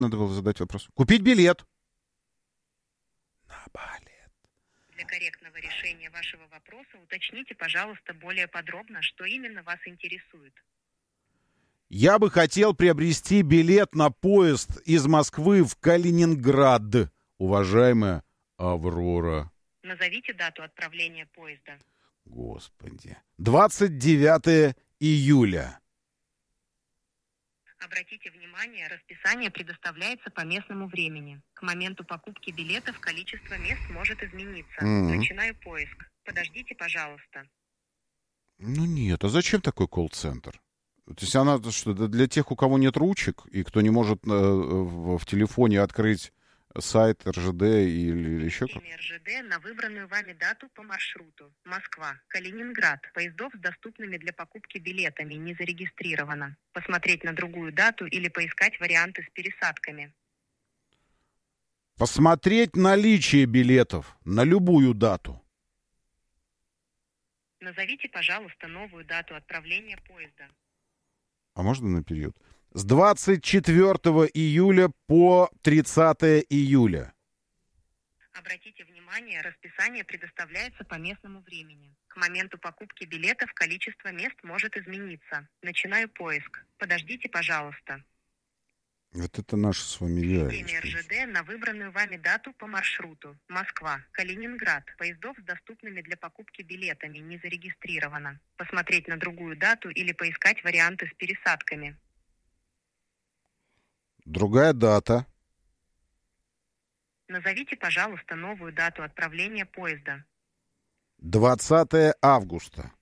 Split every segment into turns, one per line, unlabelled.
Надо было задать вопрос. Купить билет. На балет.
Для корректного решения вашего вопроса уточните, пожалуйста, более подробно, что именно вас интересует.
Я бы хотел приобрести билет на поезд из Москвы в Калининград, уважаемая Аврора.
Назовите дату отправления поезда.
Господи. 29 июля.
Обратите внимание, расписание предоставляется по местному времени. К моменту покупки билетов количество мест может измениться. Начинаю поиск. Подождите, пожалуйста.
Ну нет, а зачем такой колл-центр? То есть она что, для тех, у кого нет ручек, и кто не может в телефоне открыть сайт РЖД или еще как?
РЖД на выбранную вами дату по маршруту. Москва, Калининград. Поездов с доступными для покупки билетами не зарегистрировано. Посмотреть на другую дату или поискать варианты с пересадками.
Посмотреть наличие билетов на любую дату.
Назовите, пожалуйста, новую дату отправления поезда.
А можно на период? С 24 июля по 30 июля.
Обратите внимание, расписание предоставляется по местному времени. К моменту покупки билетов количество мест может измениться. Начинаю поиск. Подождите, пожалуйста.
Вот это наша с вами реальность.
РЖД на выбранную вами дату по маршруту. Москва, Калининград. Поездов с доступными для покупки билетами не зарегистрировано. Посмотреть на другую дату или поискать варианты с пересадками.
Другая дата.
Назовите, пожалуйста, новую дату отправления поезда.
20 августа.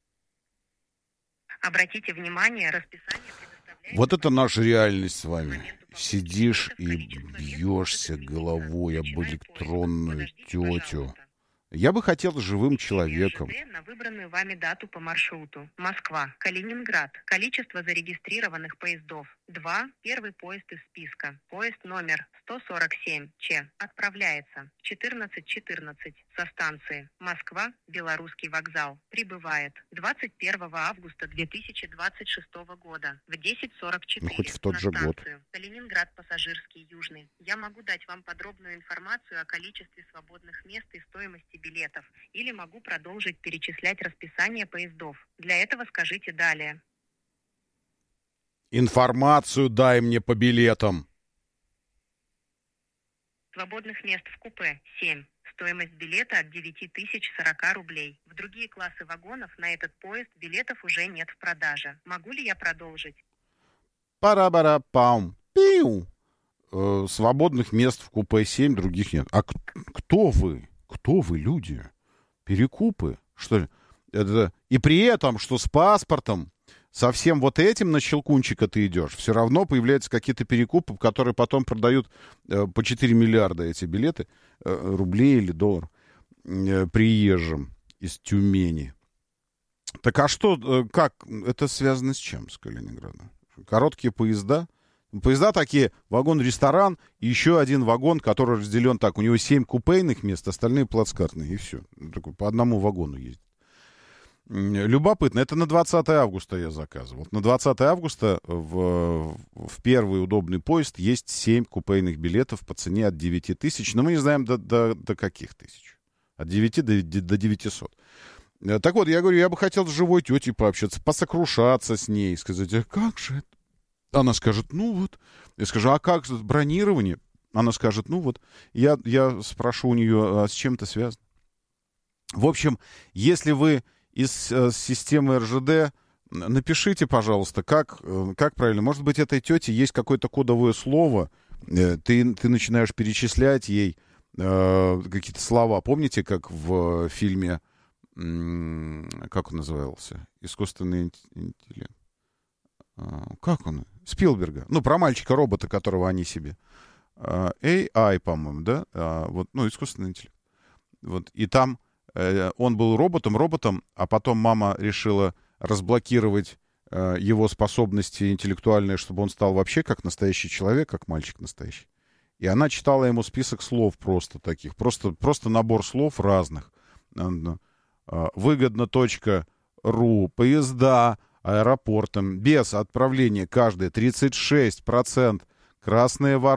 Обратите внимание, расписание предоставляется...
Вот это наша реальность с вами. Сидишь и бьешься головой об электронную тетю. Я бы хотел живым человеком.
На выбранную вами дату по маршруту. Москва, Калининград. Количество зарегистрированных поездов. 2. Первый поезд из списка. Поезд номер 147 Ч. Отправляется 14:14 со станции Москва, Белорусский вокзал. Прибывает 21 августа 2026 года в 10:44
Ну, хоть в тот же год.
Калининград, пассажирский, южный. Я могу дать вам подробную информацию о количестве свободных мест и стоимости билетов, или могу продолжить перечислять расписание поездов. Для этого скажите далее.
Информацию дай мне по билетам.
Свободных мест в купе 7. Стоимость билета от 9040 рублей. В другие классы вагонов на этот поезд билетов уже нет в продаже. Могу ли я продолжить?
Пара-бара-пам. Пиу. Свободных мест в купе 7, других нет. А кто вы? Кто вы, люди? Перекупы? Что ли? Это... И при этом, что с паспортом, со всем вот этим на щелкунчика ты идешь, все равно появляются какие-то перекупы, которые потом продают по 4 миллиарда эти билеты, рублей или долларов, приезжим из Тюмени. Так а что, как, это связано с чем, с Калининградом? Короткие поезда? Поезда такие, вагон-ресторан, и еще один вагон, который разделен так. У него 7 купейных мест, остальные плацкартные, и все. Такой, по одному вагону ездит. Любопытно. Это на 20 августа я заказывал. На 20 августа в первый удобный поезд есть 7 купейных билетов по цене от 9 тысяч. Но мы не знаем до каких тысяч. От 9 до 900. Так вот, я говорю, я бы хотел с живой тетей пообщаться, посокрушаться с ней, сказать, а как же это? Она скажет, ну вот. Я скажу, а как же бронирование? Она скажет, ну вот. Я спрошу у нее, а с чем это связано? В общем, если вы из системы РЖД, напишите, пожалуйста, как правильно. Может быть, этой тете есть какое-то кодовое слово. Ты начинаешь перечислять ей какие-то слова. Помните, как в фильме, как он назывался? «Искусственный интеллект». Как он? Спилберга. Ну, про мальчика-робота, которого они себе. AI, по-моему, да? Вот, ну, искусственный интеллект. Вот. И там он был роботом, а потом мама решила разблокировать его способности интеллектуальные, чтобы он стал вообще как настоящий человек, как мальчик настоящий. И она читала ему список слов просто таких. Просто набор слов разных. Выгодно.ру, поезда, аэропортом, без отправления каждый 36%, красные ворота.